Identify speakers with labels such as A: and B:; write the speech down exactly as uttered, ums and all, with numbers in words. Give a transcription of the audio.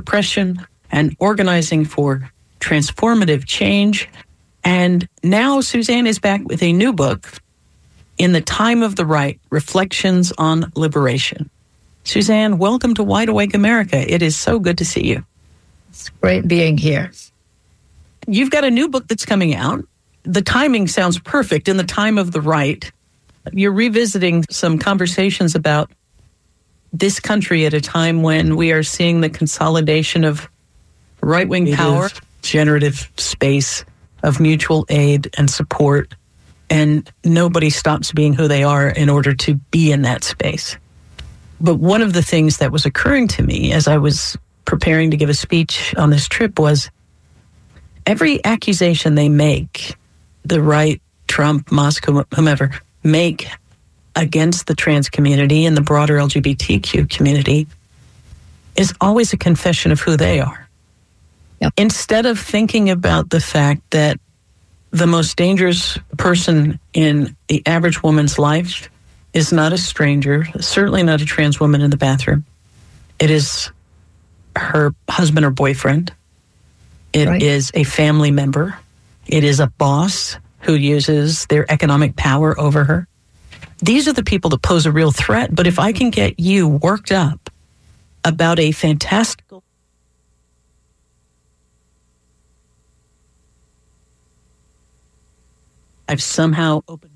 A: oppression and organizing for transformative change. And now Suzanne is back with a new book, In the Time of the Right, Reflections on Liberation. Suzanne, welcome to Wide Awake America. It is so good to see you.
B: It's great being here.
A: You've got a new book that's coming out. The timing sounds perfect, In the Time of the Right. You're revisiting some conversations about this country at a time when we are seeing the consolidation of right-wing power, generative space of mutual aid and support, and nobody stops being who they are in order to be in that space. But one of the things that was occurring to me as I was preparing to give a speech on this trip was every accusation they make, the right, Trump, Musk, whomever, make against the trans community and the broader L G B T Q community is always a confession of who they are.
B: Yep.
A: Instead of thinking about the fact that the most dangerous person in the average woman's life is not a stranger, certainly not a trans woman in the bathroom. It is her husband or boyfriend. It
B: Right.
A: is a family member. It is a boss who uses their economic power over her. These are the people that pose a real threat. But if I can get you worked up about a fantastical I've somehow opened